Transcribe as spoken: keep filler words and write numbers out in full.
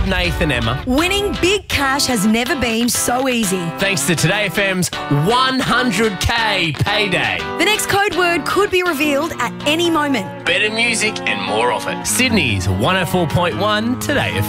Nathan, Emma. Winning big cash has never been so easy. Thanks to Today F M's one hundred K payday. The next code word could be revealed at any moment. Better music and more of it. Sydney's one oh four point one Today F M.